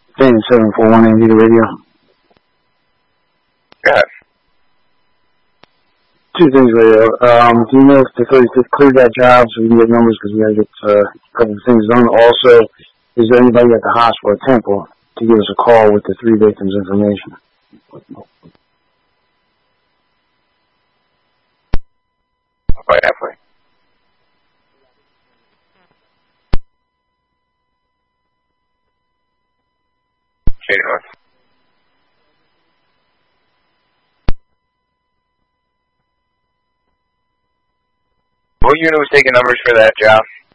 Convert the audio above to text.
Thing 741 the radio. Go ahead. Two things, radio. Do you know if the 35th cleared that job so we can get numbers because we got to get a couple of things done? Also, is there anybody at the hospital or temple to give us a call with the 3 victims' information? Quite halfway. Shady North. What unit was taking numbers for that job?